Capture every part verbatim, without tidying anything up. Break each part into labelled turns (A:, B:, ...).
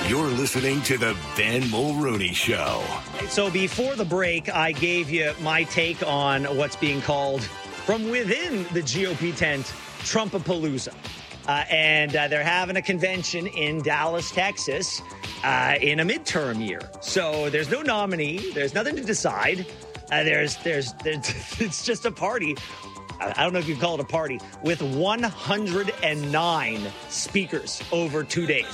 A: You're listening to the Ben Mulrooney Show.
B: So before the break, I gave you my take on what's being called from within the G O P tent, Trumpapalooza. Uh, and uh, they're having a convention in Dallas, Texas, uh, in a midterm year. So there's no nominee. There's nothing to decide. Uh, there's, there's, there's, it's just a party. I don't know if you call it a party, with one hundred nine speakers over two days.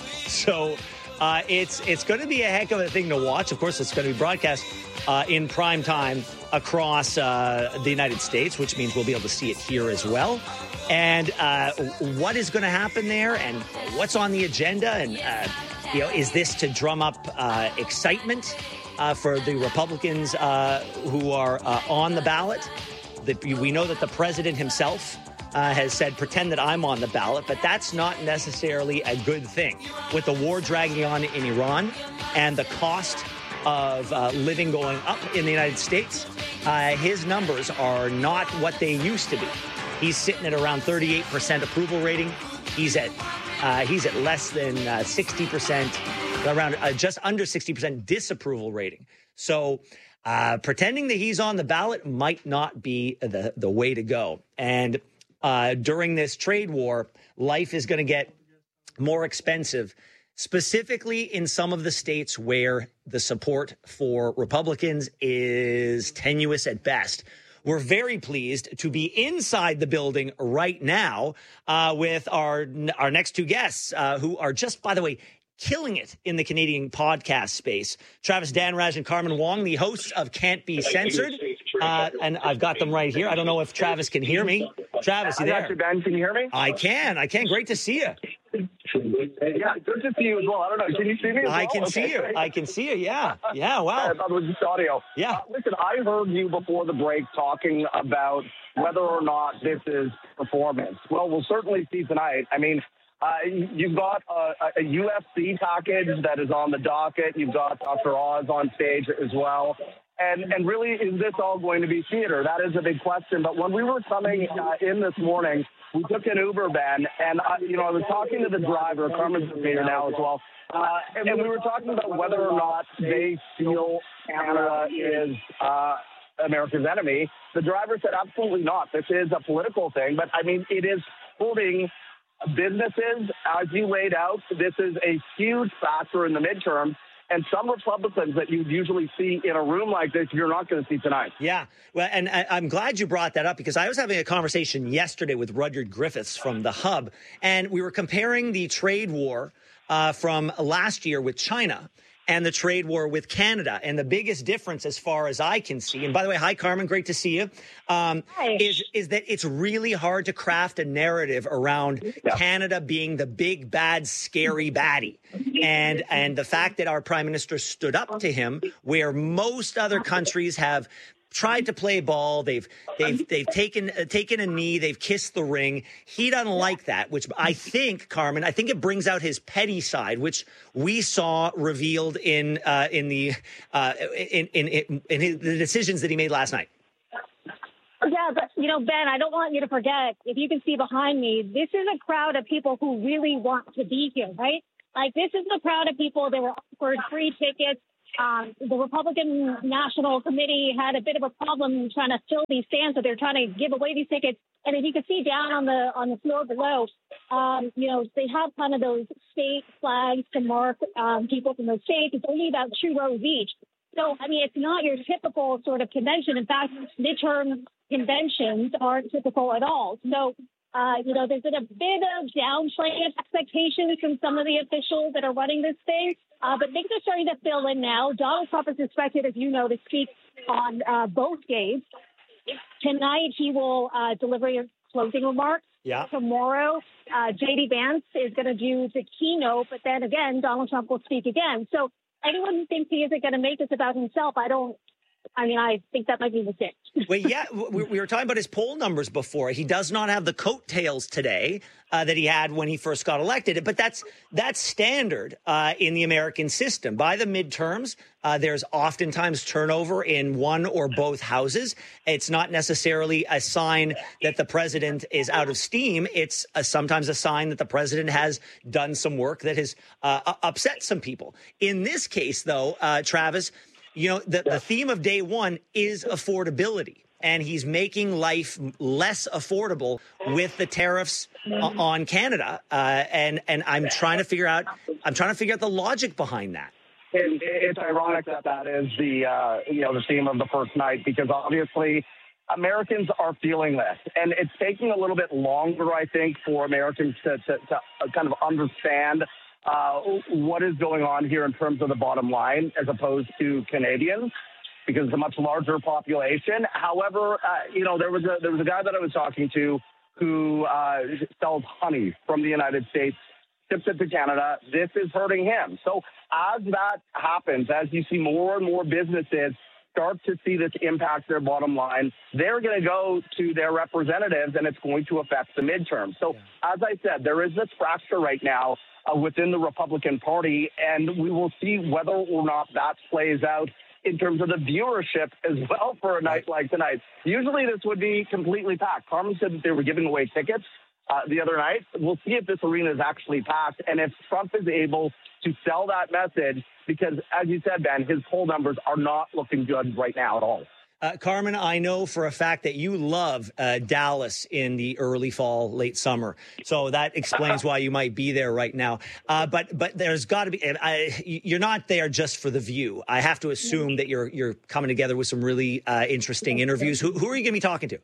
B: So uh, it's it's going to be a heck of a thing to watch. Of course, it's going to be broadcast uh, in prime time across uh, the United States, which means we'll be able to see it here as well. And uh, what is going to happen there, and what's on the agenda, and uh, you know, is this to drum up uh, excitement uh, for the Republicans uh, who are uh, on the ballot? That we know that the president himself uh, has said, pretend that I'm on the ballot, but that's not necessarily a good thing. With the war dragging on in Iran and the cost of uh, living going up in the United States, uh, his numbers are not what they used to be. He's sitting at around thirty-eight percent approval rating. He's at uh, he's at less than uh, sixty percent, around uh, just under sixty percent disapproval rating. So Uh, pretending that he's on the ballot might not be the, the way to go. And uh, during this trade war, life is going to get more expensive, specifically in some of the states where the support for Republicans is tenuous at best. We're very pleased to be inside the building right now uh, with our, our next two guests uh, who are just, by the way, killing it in the Canadian podcast space. Travis Dhanraj and Carmen Wong, the hosts of Can't Be Censored. Uh, and I've got them right here. I don't know if Travis can hear me. Travis, you there?
C: I got you, Ben. Can you hear me?
B: I can. I can. Great to see you.
C: Yeah, good to see you as well. I don't know. Can you see me as
B: I
C: well?
B: can
C: okay.
B: see you. I can see you. Yeah. Yeah. Wow.
C: I thought it was just audio.
B: Yeah.
C: Uh, listen, I heard you before the break talking about whether or not this is performance. Well, we'll certainly see tonight. I mean, Uh, you've got a, a U F C package that is on the docket. You've got Doctor Oz on stage as well. And and really, is this all going to be theater? That is a big question. But when we were coming uh, in this morning, we took an Uber, Ben, and, I, you know, I was talking to the driver, Carmen's with me here now as well, uh, and we were talking about whether or not they feel Canada is uh, America's enemy. The driver said, absolutely not. This is a political thing. But, I mean, it is hurting businesses, as you laid out. This is a huge factor in the midterm. And some Republicans that you usually see in a room like this, you're not going to see tonight.
B: Yeah. Well, and I, I'm glad you brought that up, because I was having a conversation yesterday with Rudyard Griffiths from The Hub, and we were comparing the trade war uh, from last year with China and the trade war with Canada. And the biggest difference, as far as I can see, and by the way, hi, Carmen, great to see you, um, is, is that it's really hard to craft a narrative around yeah. Canada being the big, bad, scary baddie. And, and the fact that our prime minister stood up to him, where most other countries have tried to play ball. They've they've they've taken uh, taken a knee. They've kissed the ring. He doesn't like that, which I think, Carmen, I think it brings out his petty side, which we saw revealed in uh, in the uh, in in in, in his, the decisions that he made last night.
D: Yeah, but, you know, Ben, I don't want you to forget, if you can see behind me, this is a crowd of people who really want to be here, right? Like, this is a crowd of people that were offered free tickets. Um, the Republican National Committee had a bit of a problem trying to fill these stands, so they're trying to give away these tickets. And if you can see down on the on the floor below, um, you know, they have kind of those state flags to mark um, people from those states. It's only about two rows each. So, I mean, it's not your typical sort of convention. In fact, midterm conventions aren't typical at all. So, Uh, you know, there's been a bit of downplaying of expectations from some of the officials that are running this thing, uh, but things are starting to fill in now. Donald Trump is expected, as you know, to speak on uh, both days. Tonight, he will uh, deliver your closing remarks.
B: Yeah.
D: Tomorrow, uh, J D Vance is going to do the keynote, but then again, Donald Trump will speak again. So anyone who thinks he isn't going to make this about himself, I don't I mean, I think that might be the six.
B: Well, yeah, we, we were talking about his poll numbers before. He does not have the coattails today uh, that he had when he first got elected. But that's that's standard uh, in the American system. By the midterms, uh, there's oftentimes turnover in one or both houses. It's not necessarily a sign that the president is out of steam. It's a, sometimes a sign that the president has done some work that has uh, upset some people. In this case, though, uh, Travis, you know, the, the theme of day one is affordability, and he's making life less affordable with the tariffs uh, on Canada. Uh, and and I'm trying to figure out I'm trying to figure out the logic behind that.
C: It, it's ironic that that is the uh, you know the theme of the first night, because obviously Americans are feeling this, and it's taking a little bit longer, I think, for Americans to, to, to kind of understand Uh, what is going on here in terms of the bottom line as opposed to Canadians, because it's a much larger population. However, uh, you know, there was a there was a guy that I was talking to who uh, sells honey from the United States, ships it to Canada. This is hurting him. So as that happens, as you see more and more businesses start to see this impact their bottom line, they're going to go to their representatives, and it's going to affect the midterm. So yeah. As I said, there is this fracture right now Uh, within the Republican Party, and we will see whether or not that plays out in terms of the viewership as well for a night like tonight. Usually this would be completely packed. Carmen said that they were giving away tickets uh, the other night. We'll see if this arena is actually packed, and if Trump is able to sell that message, because as you said, Ben, his poll numbers are not looking good right now at all.
B: Uh, Carmen, I know for a fact that you love uh, Dallas in the early fall, late summer. So that explains why you might be there right now. Uh, but but there's got to be I, you're not there just for the view. I have to assume that you're you're coming together with some really uh, interesting interviews. Who, who are you going to be talking to?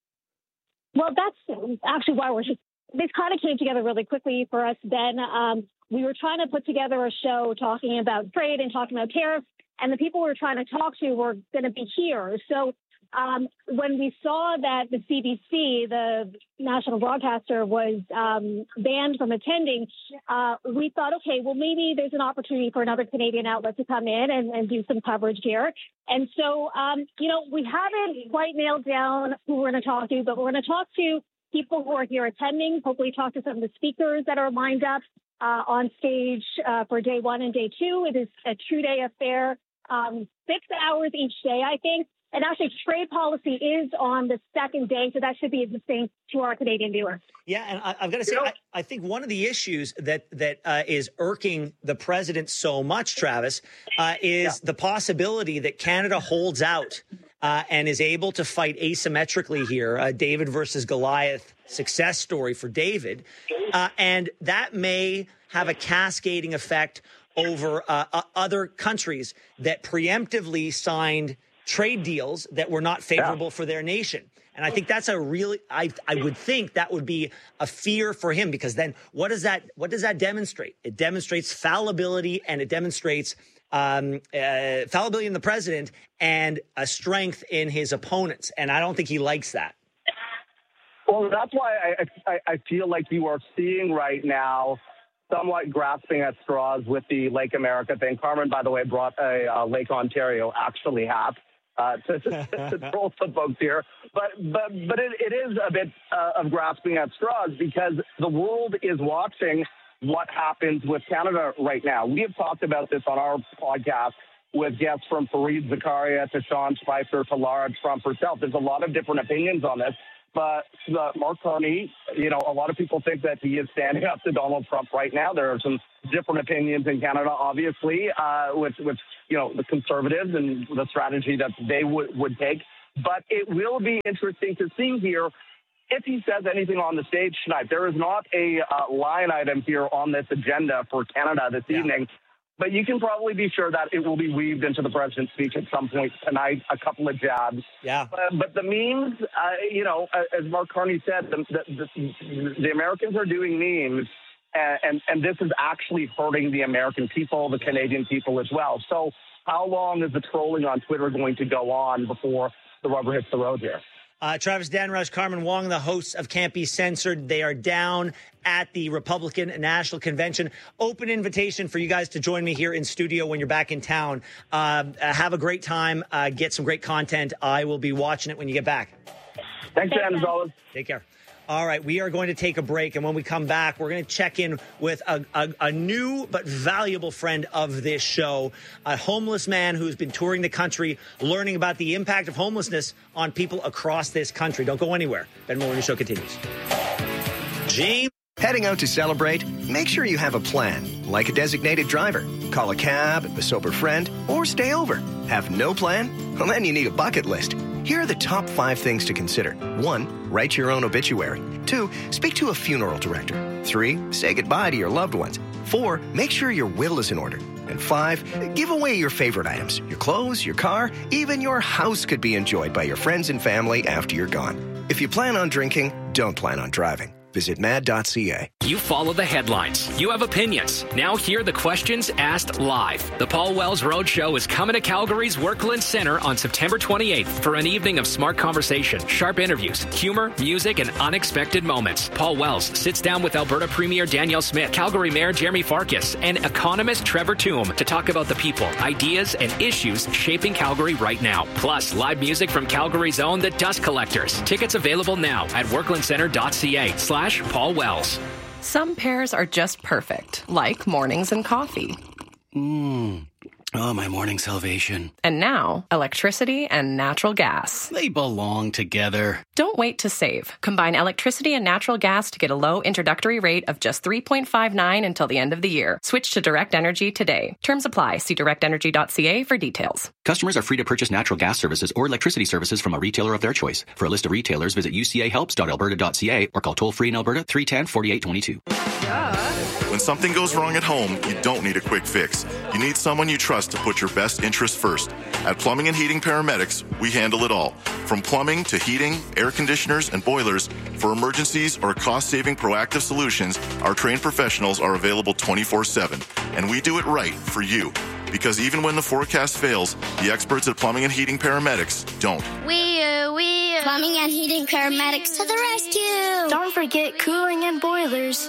D: Well, that's actually why we're just, this kind of came together really quickly for us, Ben. Um, we were trying to put together a show talking about trade and talking about tariffs, and the people we were trying to talk to were going to be here. So um, when we saw that the C B C, the national broadcaster, was um, banned from attending, uh, we thought, okay, well, maybe there's an opportunity for another Canadian outlet to come in and, and do some coverage here. And so, um, you know, we haven't quite nailed down who we're going to talk to, but we're going to talk to people who are here attending, hopefully talk to some of the speakers that are lined up uh, on stage uh, for day one and day two. It is a two-day affair. Um, six hours each day, I think. And actually, trade policy is on the second day, so that should be interesting to our Canadian viewers.
B: Yeah, and I, I've got to say, I, I think one of the issues that that uh, is irking the president so much, Travis, uh, is yeah. the possibility that Canada holds out uh, and is able to fight asymmetrically here. Uh, David versus Goliath success story for David, uh, and that may have a cascading effect over uh, uh, other countries that preemptively signed trade deals that were not favorable yeah. for their nation. And I think that's a really, I I would think that would be a fear for him, because then what does that, what does that demonstrate? It demonstrates fallibility, and it demonstrates um, uh, fallibility in the president and a strength in his opponents. And I don't think he likes that.
C: Well, that's why I, I, I feel like you are seeing right now somewhat grasping at straws with the Lake America thing. Carmen, by the way, brought a uh, Lake Ontario actually hat uh, to, to, to troll some folks here. But but but it, it is a bit uh, of grasping at straws, because the world is watching what happens with Canada right now. We have talked about this on our podcast with guests from Fareed Zakaria to Sean Spicer to Lara Trump herself. There's a lot of different opinions on this. But uh, Mark Carney, you know, a lot of people think that he is standing up to Donald Trump right now. There are some different opinions in Canada, obviously, uh, with, with, you know, the Conservatives and the strategy that they would, would take. But it will be interesting to see here if he says anything on the stage tonight. There is not a uh, line item here on this agenda for Canada this yeah. evening. But you can probably be sure that it will be weaved into the president's speech at some point tonight, a couple of jabs.
B: Yeah.
C: But, but the memes, uh, you know, as Mark Carney said, the, the, the, the Americans are doing memes, and, and, and this is actually hurting the American people, the Canadian people as well. So how long is the trolling on Twitter going to go on before the rubber hits the road here?
B: Uh, Travis Danrush, Carmen Wong, the hosts of Can't Be Censored. They are down at the Republican National Convention. Open invitation for you guys to join me here in studio when you're back in town. Uh, have a great time. Uh, get some great content. I will be watching it when you get back.
C: Thanks, Dan, as always.
B: Take care. All right, we are going to take a break, and when we come back, we're going to check in with a, a, a new but valuable friend of this show, a homeless man who's been touring the country, learning about the impact of homelessness on people across this country. Don't go anywhere. Ben Mulroney Show continues. James.
E: Heading out to celebrate? Make sure you have a plan, like a designated driver. Call a cab, a sober friend, or stay over. Have no plan? Well, then you need a bucket list. Here are the top five things to consider. One, write your own obituary. Two, speak to a funeral director. Three, say goodbye to your loved ones. Four, make sure your will is in order. And five, give away your favorite items. Your clothes, your car, even your house could be enjoyed by your friends and family after you're gone. If you plan on drinking, don't plan on driving. Visit mad dot c a.
F: You follow the headlines. You have opinions. Now hear the questions asked live. The Paul Wells Roadshow is coming to Calgary's Workland Centre on September twenty-eighth for an evening of smart conversation, sharp interviews, humor, music, and unexpected moments. Paul Wells sits down with Alberta Premier Danielle Smith, Calgary Mayor Jeremy Farkas, and economist Trevor Toome to talk about the people, ideas, and issues shaping Calgary right now. Plus, live music from Calgary's own The Dust Collectors. Tickets available now at workland centre dot c a slash Paul Wells.
G: Some pairs are just perfect, like mornings and coffee.
H: Mmm. Oh, my morning salvation.
G: And now, electricity and natural gas.
H: They belong together.
G: Don't wait to save. Combine electricity and natural gas to get a low introductory rate of just three point five nine until the end of the year. Switch to Direct Energy today. Terms apply. See direct energy dot c a for details.
I: Customers are free to purchase natural gas services or electricity services from a retailer of their choice. For a list of retailers, visit u c a helps dot alberta dot c a or call toll-free in Alberta three one zero, four eight two two.
J: When something goes wrong at home, you don't need a quick fix. You need someone you trust to put your best interests first. At Plumbing and Heating Paramedics, we handle it all. From plumbing to heating, air conditioners, and boilers, for emergencies or cost-saving proactive solutions, our trained professionals are available twenty-four seven. And we do it right for you. Because even when the forecast fails, the experts at Plumbing and Heating Paramedics don't.
K: We, uh, we, uh, Plumbing and Heating Paramedics to the rescue!
L: Don't forget cooling and boilers.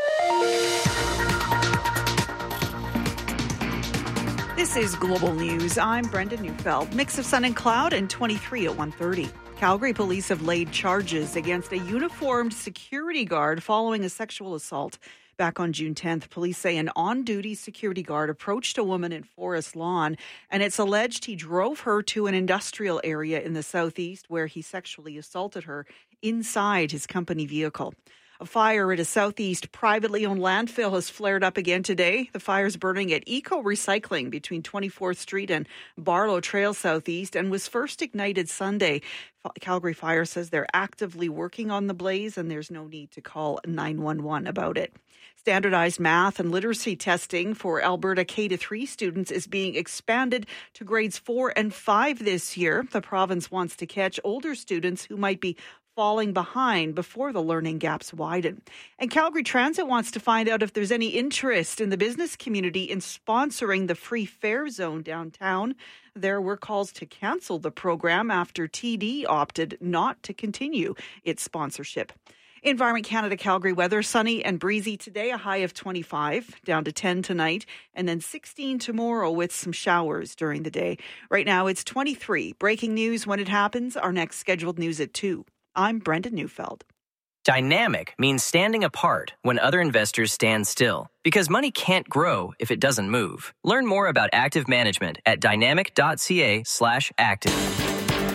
M: This is Global News. I'm Brenda Neufeld. Mix of sun and cloud and twenty-three at one thirty. Calgary police have laid charges against a uniformed security guard following a sexual assault. Back on June tenth, police say an on-duty security guard approached a woman in Forest Lawn, and it's alleged he drove her to an industrial area in the southeast where he sexually assaulted her inside his company vehicle. A fire at a southeast privately owned landfill has flared up again today. The fire's burning at Eco Recycling between twenty-fourth Street and Barlow Trail Southeast and was first ignited Sunday. Calgary Fire says they're actively working on the blaze and there's no need to call nine one one about it. Standardized math and literacy testing for Alberta K to three students is being expanded to grades four and five this year. The province wants to catch older students who might be falling behind before the learning gaps widen. And Calgary Transit wants to find out if there's any interest in the business community in sponsoring the free fare zone downtown. There were calls to cancel the program after T D opted not to continue its sponsorship. Environment Canada Calgary weather, sunny and breezy today, a high of twenty-five, down to ten tonight, and then sixteen tomorrow with some showers during the day. Right now it's twenty-three. Breaking news when it happens. Our next scheduled news at two. I'm Brenda Neufeld.
N: Dynamic means standing apart when other investors stand still, because money can't grow if it doesn't move. Learn more about active management at dynamic dot c a slash active.